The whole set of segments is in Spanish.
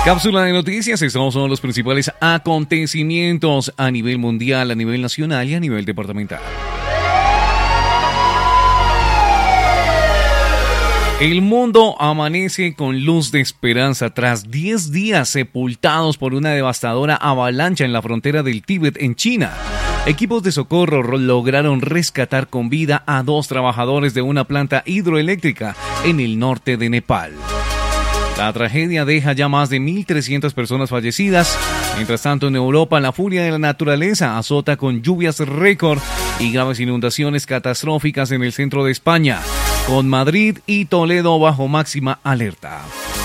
Cápsula de noticias, estos son los principales acontecimientos a nivel mundial, a nivel nacional y a nivel departamental. El mundo amanece con luz de esperanza tras 10 días sepultados por una devastadora avalancha en la frontera del Tíbet en China. Equipos de socorro lograron rescatar con vida a 2 trabajadores de una planta hidroeléctrica en el norte de Nepal. La tragedia deja ya más de 1.300 personas fallecidas. Mientras tanto, en Europa, la furia de la naturaleza azota con lluvias récord y graves inundaciones catastróficas en el centro de España, con Madrid y Toledo bajo máxima alerta.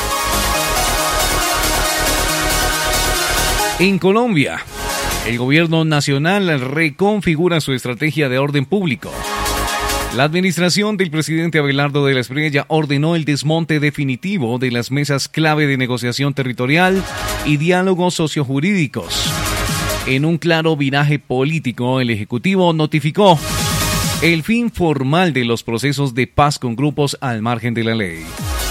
En Colombia, el gobierno nacional reconfigura su estrategia de orden público. La administración del presidente Abelardo de la Espriella ordenó el desmonte definitivo de las mesas clave de negociación territorial y diálogos sociojurídicos. En un claro viraje político, el Ejecutivo notificó el fin formal de los procesos de paz con grupos al margen de la ley.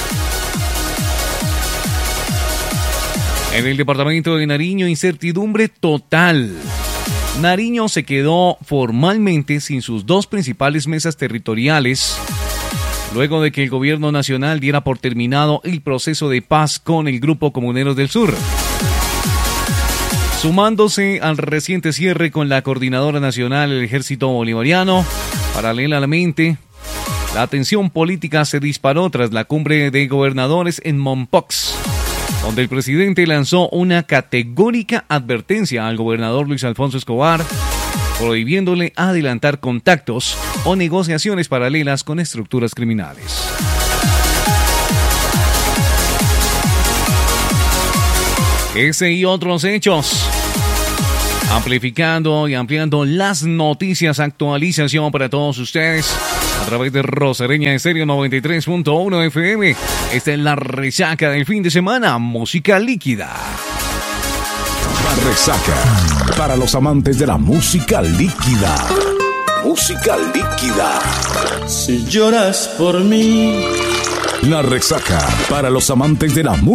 En el departamento de Nariño, incertidumbre total. Nariño se quedó formalmente sin sus 2 principales mesas territoriales, luego de que el gobierno nacional diera por terminado el proceso de paz con el Grupo Comuneros del Sur. Sumándose al reciente cierre con la Coordinadora Nacional del Ejército Bolivariano, paralelamente, la tensión política se disparó tras la cumbre de gobernadores en Mompox, donde el presidente lanzó una categórica advertencia al gobernador Luis Alfonso Escobar, prohibiéndole adelantar contactos o negociaciones paralelas con estructuras criminales. Ese y otros hechos, amplificando y ampliando las noticias, actualización para todos ustedes a través de Rosareña Estéreo 93.1 FM. Esta es la resaca del fin de semana, música líquida. La resaca para los amantes de la música líquida. Música líquida. Si lloras por mí. La resaca para los amantes de la música.